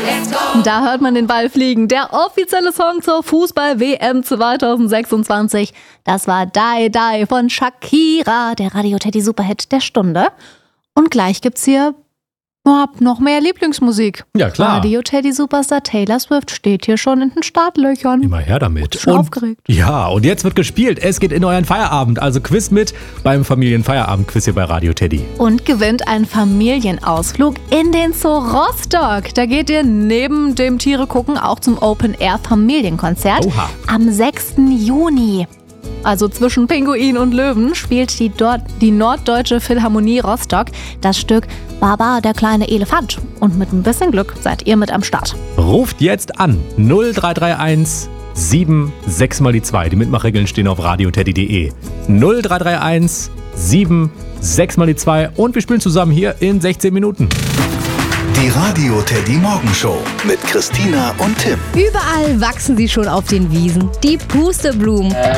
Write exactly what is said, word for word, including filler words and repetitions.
Da hört man den Ball fliegen. Der offizielle Song zur Fußball-W M zwanzig sechsundzwanzig. Das war Die Die von Shakira, der Radio Teddy Superhit der Stunde. Und gleich gibt's hier oh, noch mehr Lieblingsmusik. Ja, klar. Radio Teddy Superstar Taylor Swift steht hier schon in den Startlöchern. Immer her damit. Schon und, aufgeregt. Ja, und jetzt wird gespielt. Es geht in euren Feierabend. Also Quiz mit beim Familienfeierabend-Quiz hier bei Radio Teddy. Und gewinnt einen Familienausflug in den Zoo Rostock. Da geht ihr neben dem Tiere gucken auch zum Open-Air-Familienkonzert. Oha. Am sechsten Juni. Also zwischen Pinguin und Löwen spielt die, dort, die Norddeutsche Philharmonie Rostock das Stück Baba, der kleine Elefant. Und mit ein bisschen Glück seid ihr mit am Start. Ruft jetzt an null drei drei eins sieben sechs mal die zwei. Die Mitmachregeln stehen auf radioteddy punkt de. null drei drei eins sieben sechs mal die zwei. Und wir spielen zusammen hier in sechzehn Minuten. Die Radio Teddy Morgenshow mit Christina und Tim. Überall wachsen sie schon auf den Wiesen. Die Pusteblumen.